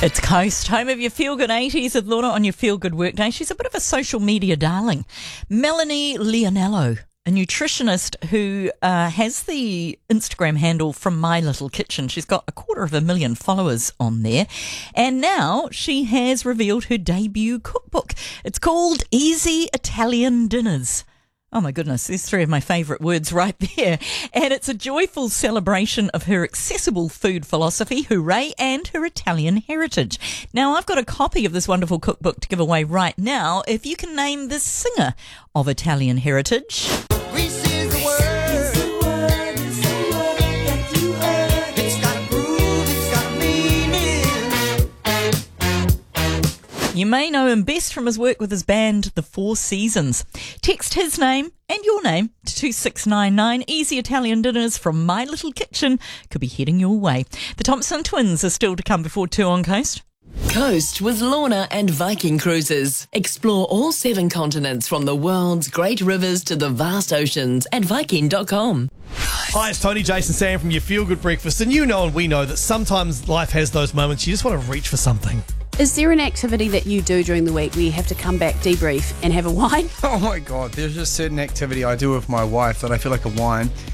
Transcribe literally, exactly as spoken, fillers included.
It's Coast, home of your feel-good eighties with Lorna on your feel-good workday. She's a bit of a social media darling. Melanie Leonello, a nutritionist who uh, has the Instagram handle From My Little Kitchen. She's got a quarter of a million followers on there. And now she has revealed her debut cookbook. It's called Easy Italian Dinners. Oh my goodness, there's three of my favourite words right there. And it's a joyful celebration of her accessible food philosophy, hooray, and her Italian heritage. Now, I've got a copy of this wonderful cookbook to give away right now. If you can name the singer of Italian heritage. Greece is the word. It's got a groove, it's got meaning. You may know him best from his work with his band, The Four Seasons. Text his name and your name to two six nine nine. Easy Italian Dinners from My Little Kitchen could be heading your way. The Thompson twins are still to come before two on Coast. Coast with Lorna and Viking Cruises. Explore all seven continents from the world's great rivers to the vast oceans at viking dot com. Hi, it's Tony, Jason, Sam from your Feel Good Breakfast, and you know and we know that sometimes life has those moments you just want to reach for something. Is there an activity that you do during the week where you have to come back, debrief, and have a wine? Oh my God, there's just certain activity I do with my wife that I feel like a wine.